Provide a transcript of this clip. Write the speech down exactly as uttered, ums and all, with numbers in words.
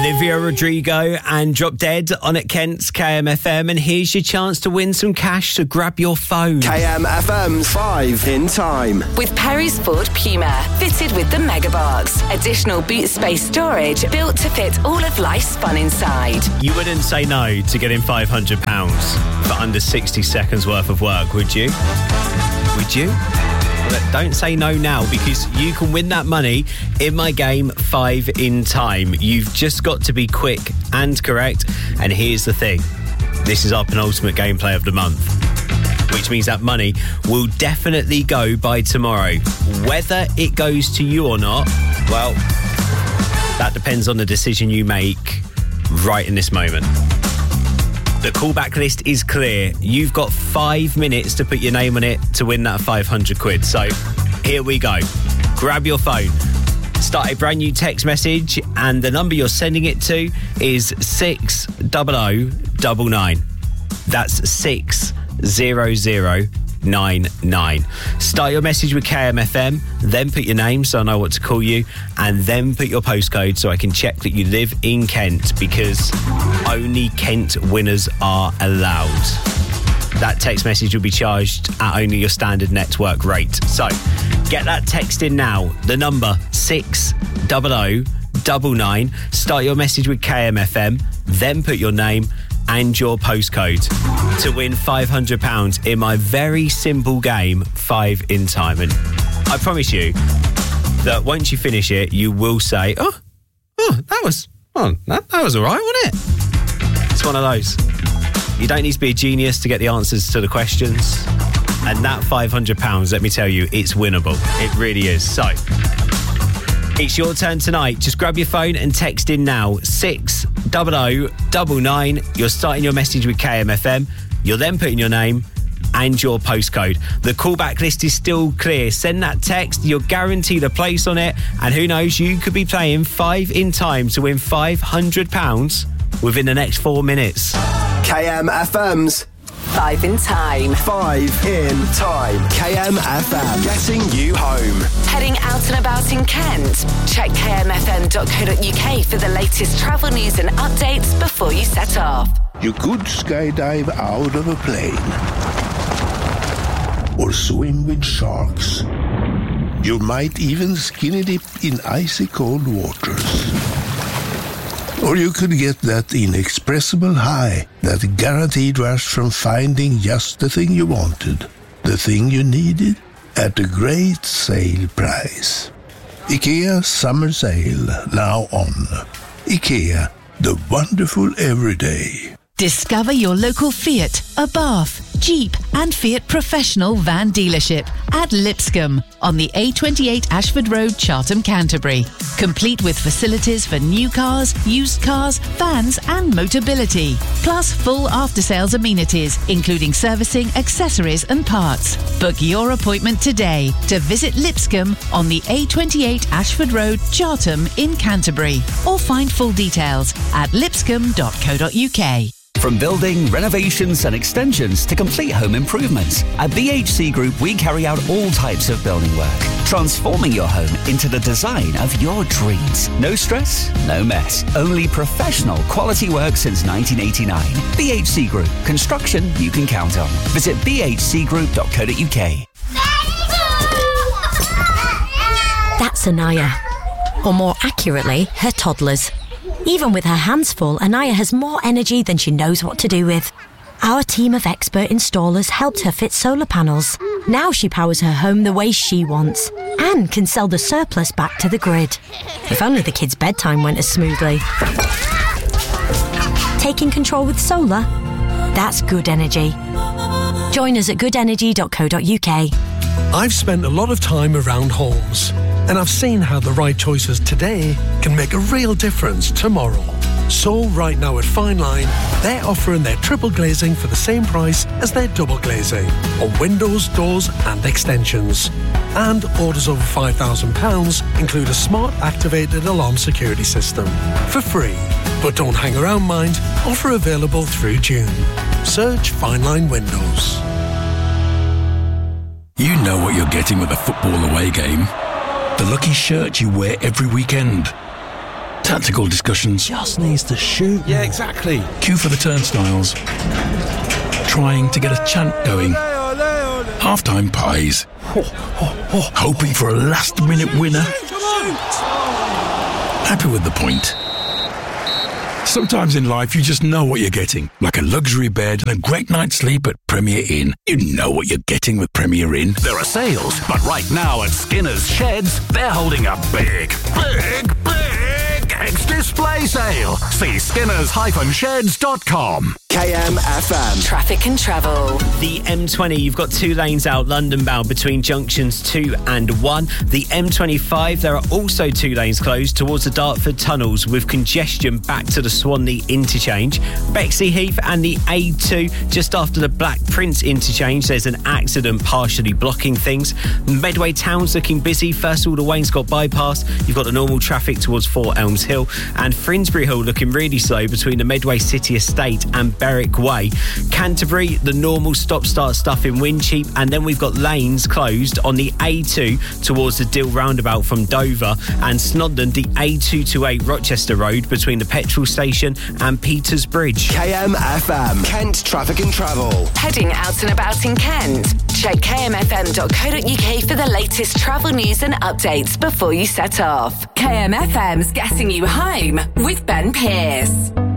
Olivia Rodrigo and Drop Dead on at Kent's K M F M, and here's your chance to win some cash, so grab your phone. K M F M's five in time. With Perry's Ford Puma, fitted with the Megabox. Additional boot space storage built to fit all of life's fun inside. You wouldn't say no to getting five hundred pounds for under sixty seconds worth of work, would you? Would you? But don't say no now, because you can win that money in my game Five in Time. You've just got to be quick and correct. And here's the thing. This is our penultimate gameplay of the month, which means that money will definitely go by tomorrow. Whether it goes to you or not, well, that depends on the decision you make right in this moment. The callback list is clear. You've got five minutes to put your name on it to win that five hundred quid. So here we go. Grab your phone. Start a brand new text message, and the number you're sending it to is six double oh double nine. That's six zero zero nine nine. Start your message with K M F M, then put your name so I know what to call you, and then put your postcode so I can check that you live in Kent, because only Kent winners are allowed. That text message will be charged at only your standard network rate. So get that text in now. The number six double oh double nine. Start your message with K M F M, then put your name and your postcode to win five hundred pounds in my very simple game, Five in Time. And I promise you that once you finish it, you will say, oh, oh that was, oh, that, that was all right, wasn't it? It's one of those. You don't need to be a genius to get the answers to the questions. And that five hundred pounds, let me tell you, it's winnable. It really is. So it's your turn tonight. Just grab your phone and text in now. six double oh double nine. You're starting your message with K M F M. You're then putting your name and your postcode. The callback list is still clear. Send that text. You're guaranteed a place on it. And who knows, you could be playing Five in Time to win five hundred pounds within the next four minutes. K M F M's Five in Time. Five in Time. K M F M. Getting you home. Heading out and about in Kent? Check k m f m dot co dot u k for the latest travel news and updates before you set off. You could skydive out of a plane. Or swim with sharks. You might even skinny dip in icy cold waters. Or you could get that inexpressible high, that guaranteed rush from finding just the thing you wanted, the thing you needed, at a great sale price. IKEA Summer Sale, now on. IKEA, the wonderful everyday. Discover your local Fiat, Abarth, Jeep and Fiat Professional van dealership at Lipscomb on the A twenty-eight Ashford Road, Chartham, Canterbury. Complete with facilities for new cars, used cars, vans and Motability. Plus full after-sales amenities, including servicing, accessories and parts. Book your appointment today to visit Lipscomb on the A twenty-eight Ashford Road, Chartham in Canterbury. Or find full details at lipscomb dot co dot u k. From building, renovations and extensions to complete home improvements, at B H C Group we carry out all types of building work, transforming your home into the design of your dreams. No stress, no mess. Only professional quality work since nineteen eighty-nine. B H C Group. Construction you can count on. Visit b h c group dot co dot u k. That's Anaya. Or more accurately, her toddlers. Even with her hands full, Anaya has more energy than she knows what to do with. Our team of expert installers helped her fit solar panels. Now she powers her home the way she wants and can sell the surplus back to the grid. If only the kids' bedtime went as smoothly. Taking control with solar? That's good energy. Join us at good energy dot co dot u k. I've spent a lot of time around homes, and I've seen how the right choices today can make a real difference tomorrow. So right now at Fine Line, they're offering their triple glazing for the same price as their double glazing on windows, doors and extensions. And orders over five thousand pounds include a smart activated alarm security system for free. But don't hang around, mind. Offer available through June. Search Fine Line Windows. You know what you're getting with a football away game. The lucky shirt you wear every weekend. Tactical discussions. Just needs to shoot. Yeah, exactly. Queue for the turnstiles. Trying to get a chant going. Half-time pies. Hoping for a last-minute winner. Happy with the point. Sometimes in life you just know what you're getting. Like a luxury bed and a great night's sleep at Premier Inn. You know what you're getting with Premier Inn. There are sales, but right now at Skinner's Sheds, they're holding a big, big, big ex-display sale. See skinners dash sheds dot com. K M F M. Traffic and travel. The M twenty, you've got two lanes out London bound between junctions two and one. The M twenty-five, there are also two lanes closed towards the Dartford tunnels with congestion back to the Swanley interchange. Bexley Heath and the A two, just after the Black Prince interchange, there's an accident partially blocking things. Medway Town's looking busy. First of all, the Wainscott bypass, you've got the normal traffic towards Four Elms Hill, and Finsbury Hill looking really slow between the Medway City Estate and Berwick Way. Canterbury, the normal stop-start stuff in Wincheap, and then we've got lanes closed on the A two towards the Dill roundabout from Dover, and Snodden, the A two twenty-eight Rochester Road between the petrol station and Peters Bridge. K M F M, Kent Traffic and Travel. Heading out and about in Kent? Check k m f m dot co dot u k for the latest travel news and updates before you set off. K M F M's getting you home with Ben Pearce.